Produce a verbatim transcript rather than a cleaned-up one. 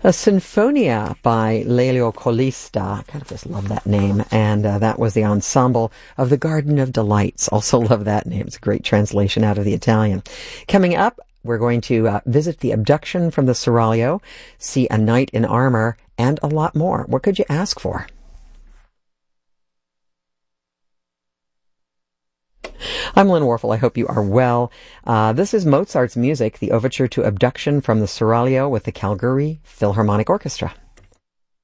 A Sinfonia by Lelio Colista. I kind of just love that name. And uh, that was the ensemble of the Garden of Delights. Also love that name. It's a great translation out of the Italian. Coming up, we're going to uh, visit the abduction from the Seraglio, see a knight in armor, and a lot more. What could you ask for? I'm Lynn Warfel. I hope you are well. Uh, this is Mozart's music, the overture to Abduction from the Seraglio with the Calgary Philharmonic Orchestra.